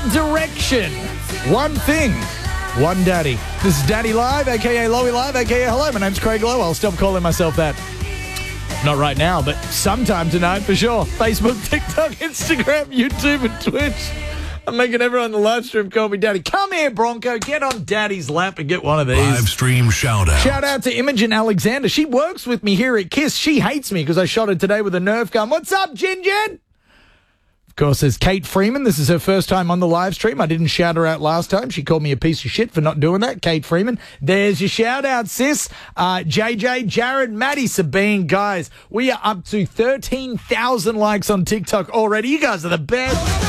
direction. One thing. One daddy. This is Daddy Live, a.k.a. Lowy Live, a.k.a. Hello. My name's Craig Lowe. I'll stop calling myself that. Not right now, but sometime tonight for sure. Facebook, TikTok, Instagram, YouTube, and Twitch. I'm making everyone in the live stream call me Daddy. Come here, Bronco. Get on Daddy's lap and get one of these. Live stream shout out. Shout out to Imogen Alexander. She works with me here at KISS. She hates me because I shot her today with a Nerf gun. What's up, Gingen? Of course, there's Kate Freeman. This is her first time on the live stream. I didn't shout her out last time. She called me a piece of shit for not doing that. Kate Freeman. There's your shout out, sis. JJ, Jared, Maddie, Sabine. Guys, we are up to 13,000 likes on TikTok already. You guys are the best.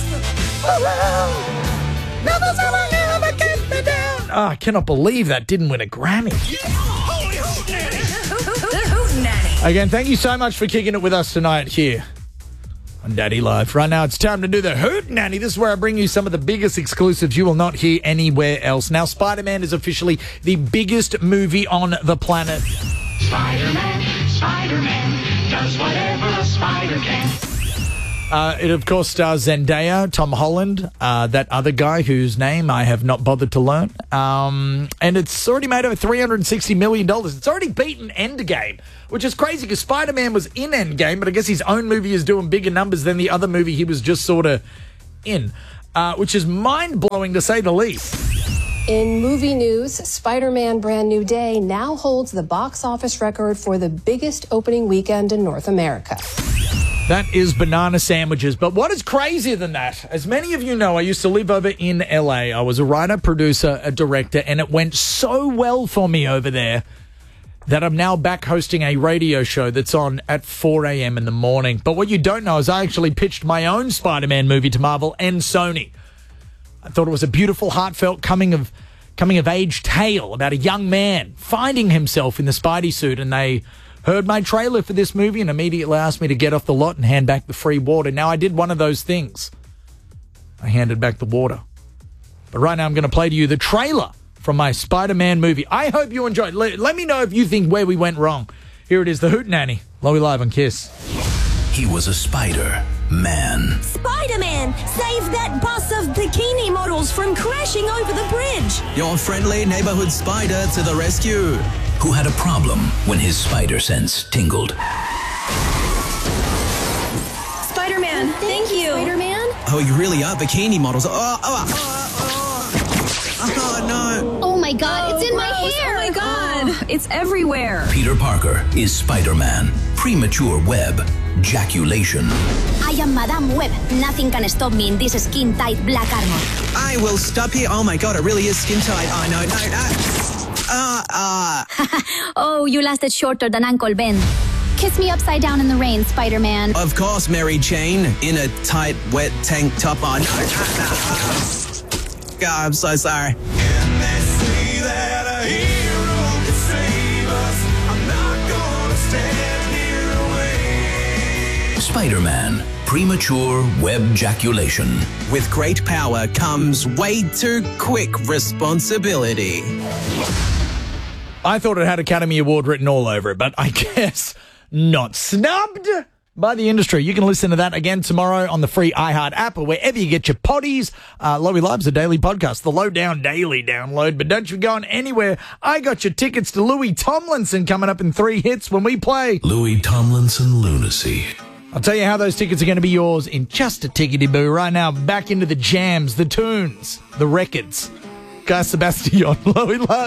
Oh, I cannot believe that didn't win a Grammy. Again, thank you so much for kicking it with us tonight here on Daddy Live. Right now, it's time to do the Hoot Nanny. This is where I bring you some of the biggest exclusives you will not hear anywhere else. Now, Spider-Man is officially the biggest movie on the planet. Spider-Man does whatever a spider can. It, of course, stars Zendaya, Tom Holland, that other guy whose name I have not bothered to learn. And it's already made over $360 million. It's already beaten Endgame, which is crazy because Spider-Man was in Endgame, but I guess his own movie is doing bigger numbers than the other movie he was just sort of in, which is mind-blowing to say the least. In movie news, Spider-Man Brand New Day now holds the box office record for the biggest opening weekend in North America. That is banana sandwiches. But what is crazier than that? As many of you know, I used to live over in LA. I was a writer, producer, a director, and it went so well for me over there that I'm now back hosting a radio show that's on at 4 a.m. in the morning. But what you don't know is I actually pitched my own Spider-Man movie to Marvel and Sony. I thought it was a beautiful, heartfelt coming of age tale about a young man finding himself in the Spidey suit, and they heard my trailer for this movie and immediately asked me to get off the lot and hand back the free water. Now, I did one of those things. I handed back the water. But right now, I'm going to play to you the trailer from my Spider-Man movie. I hope you enjoyed. Let me know if you think where we went wrong. Here it is, the Hoot Nanny. Lowy Live on KISS. He was a Spider-Man. Spider-Man, save that bus of bikini models from crashing over the bridge. Your friendly neighborhood spider to the rescue. Who had a problem when his spider sense tingled. Spider-Man, thank you. Spider-Man? Oh, you really are bikini models. Oh no. Oh my God, it's in my Gross. hair. Oh my God, it's everywhere. Peter Parker is Spider-Man. Premature web ejaculation. I am Madame Web. Nothing can stop me in this skin-tight black armor. I will stop here. Oh my God, it really is skin tight. Oh no. Oh, you lasted shorter than Uncle Ben. Kiss me upside down in the rain, Spider-Man. Of course, Mary Jane, in a tight, wet tank top on. God, I'm so sorry. Spider-Man. Premature web ejaculation. With great power comes way too quick responsibility. I thought it had Academy Award written all over it, but I guess not. Snubbed by the industry. You can listen to that again tomorrow on the free iHeart app or wherever you get your potties. Lowy Live's a daily podcast, the Lowdown Daily download. But don't you go on anywhere. I got your tickets to Louis Tomlinson coming up in 3 hits when we play Louis Tomlinson Lunacy. I'll tell you how those tickets are going to be yours in just a tickety-boo. Right now, back into the jams, the tunes, the records. Guy Sebastian, Lowy Live.